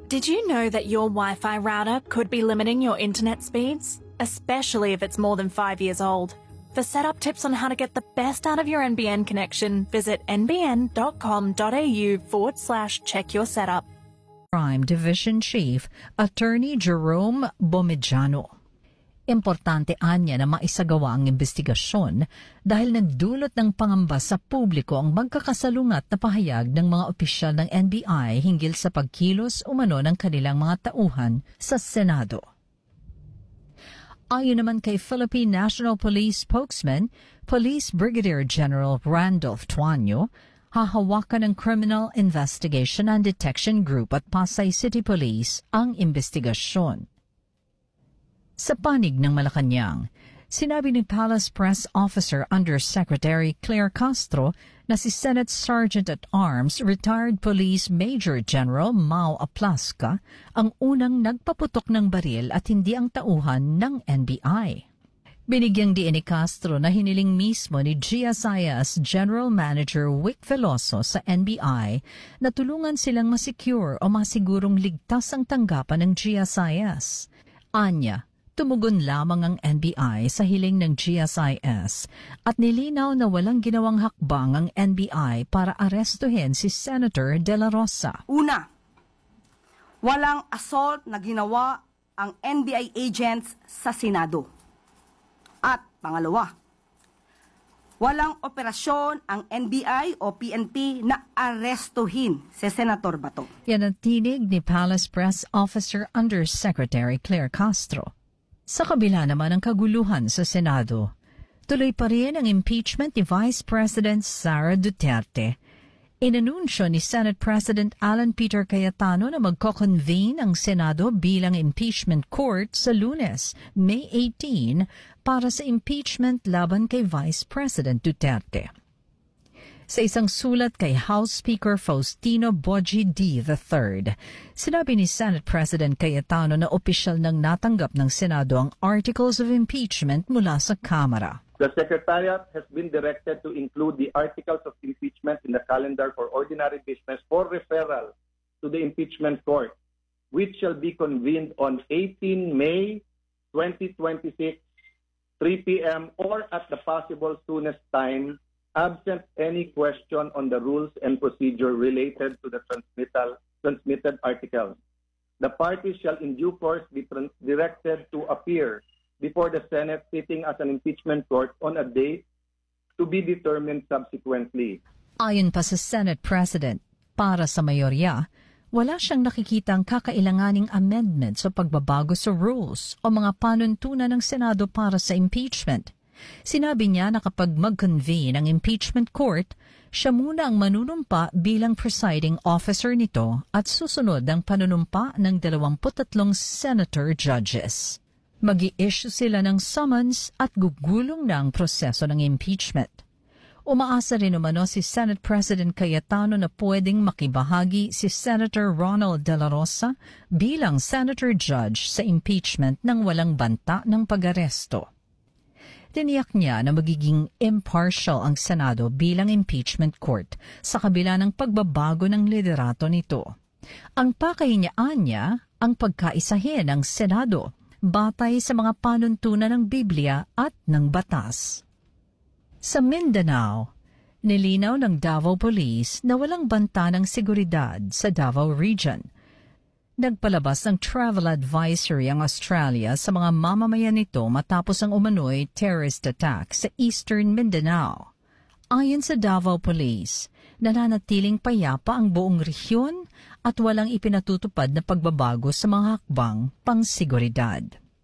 Did you know that your Wi-Fi router could be limiting your internet speeds, especially if it's more than 5 years old? For setup tips on how to get the best out of your NBN connection, visit nbn.com.au/check-your-setup. Crime Division Chief Attorney Jerome Bomediano. Importante anya na maisagawa ang investigasyon dahil nagdulot ng pangamba sa publiko ang magkakasalungat na pahayag ng mga opisyal ng NBI hinggil sa pagkilos umano ng kanilang mga tauhan sa Senado. Ayon naman kay Philippine National Police spokesman, Police Brigadier General Randolph Tuanyo, hahawakan ng Criminal Investigation and Detection Group at Pasay City Police ang investigasyon. Sa panig ng Malacanang, sinabi ni Palace Press Officer Undersecretary Claire Castro na si Senate Sergeant-at-Arms Retired Police Major General Mau Aplasca ang unang nagpaputok ng baril at hindi ang tauhan ng NBI. Binigyang diin ni Castro na hiniling mismo ni GSIS General Manager Wick Veloso sa NBI na tulungan silang masecure o masigurong ligtas ang tanggapan ng GSIS. Anya, tumugon lamang ang NBI sa hiling ng GSIS at nilinaw na walang ginawang hakbang ang NBI para arestuhin si Senator De La Rosa. Una, walang assault na ginawa ang NBI agents sa Senado. At pangalawa, walang operasyon ang NBI o PNP na arestuhin si Senator Bato. Yan ang tinig ni Palace Press Officer Undersecretary Claire Castro. Sa kabila naman ng kaguluhan sa Senado, tuloy pa rin ang impeachment ni Vice President Sara Duterte. Inanunsyo ni Senate President Alan Peter Cayetano na magko-convene ang Senado bilang impeachment court sa Lunes, May 18, para sa impeachment laban kay Vice President Duterte. Sa isang sulat kay House Speaker Faustino Boji D. III, sinabi ni Senate President Cayetano na opisyal nang natanggap ng Senado ang Articles of Impeachment mula sa Kamara. The Secretariat has been directed to include the Articles of Impeachment in the calendar for ordinary business for referral to the Impeachment Court, which shall be convened on 18 May 2026, 3 p.m. or at the possible soonest time, absent any question on the rules and procedure related to the transmitted articles. The parties shall in due course be directed to appear before the Senate sitting as an impeachment court on a date to be determined subsequently. Ayon pa sa Senate President, para sa mayorya, wala siyang nakikitang kakailanganing amendments o pagbabago sa rules o mga panuntunan ng Senado para sa impeachment. Sinabi niya na kapag mag-convene ang impeachment court, siya muna ang manunumpa bilang presiding officer nito at susunod ang panunumpa ng 23 senator judges. Mag-i-issue sila ng summons at gugulong na ang proseso ng impeachment. Umaasa rin umano si Senate President Cayetano na pwedeng makibahagi si Senator Ronald De La Rosa bilang senator judge sa impeachment nang walang banta ng pag-aresto. Tiniyak niya na magiging impartial ang Senado bilang impeachment court sa kabila ng pagbabago ng liderato nito. Ang pakayanyaan niya ang pagkaisahin ng Senado batay sa mga panuntunan ng Biblia at ng batas. Sa Mindanao, nilinaw ng Davao Police na walang banta ng seguridad sa Davao Region. Nagpalabas ng travel advisory ang Australia sa mga mamamayan nito matapos ang umano'y terrorist attack sa Eastern Mindanao. Ayon sa Davao Police, nananatiling payapa ang buong rehiyon at walang ipinatutupad na pagbabago sa mga hakbang pang-seguridad.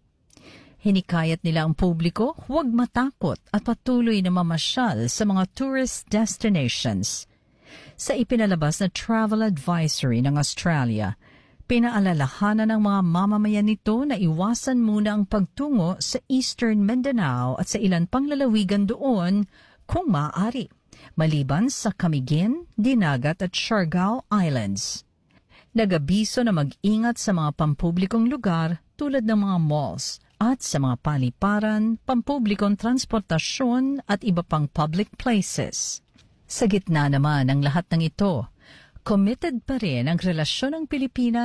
Hinikayat nila ang publiko huwag matakot at patuloy na mamasyal sa mga tourist destinations. Sa ipinalabas na travel advisory ng Australia, pinaalalahanan ng mga mamamayan nito na iwasan muna ang pagtungo sa Eastern Mindanao at sa ilan pang lalawigan doon kung maaari, maliban sa Camiguin, Dinagat at Siargao Islands. Nag-abiso na mag-ingat sa mga pampublikong lugar tulad ng mga malls at sa mga paliparan, pampublikong transportasyon at iba pang public places. Sa gitna naman ng lahat ng ito, committed pa rin ang relasyon ng Pilipinas